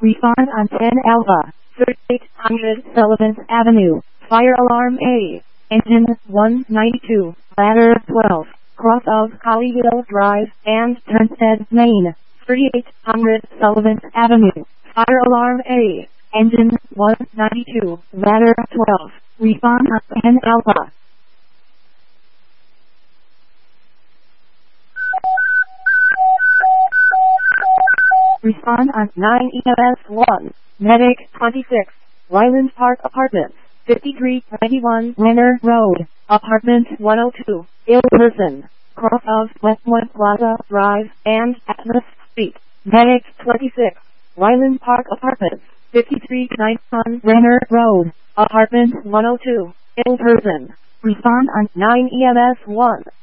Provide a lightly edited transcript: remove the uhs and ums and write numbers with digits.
Respond on 10 Alpha, 3800 Sullivan Avenue, fire alarm A, engine 192, ladder 12, cross of Colleyville Drive and Turnstead, Maine, 3800 Sullivan Avenue, fire alarm A, engine 192, ladder 12, respond on 10 Alpha. Respond on 9 EMS 1, Medic 26, Ryland Park Apartments, 5391 Renner Road, Apartment 102, ill person, cross of Westwood Plaza Drive and Atlas Street, Medic 26, Ryland Park Apartments, 5391 Renner Road, Apartment 102, ill person. Respond on 9 EMS 1.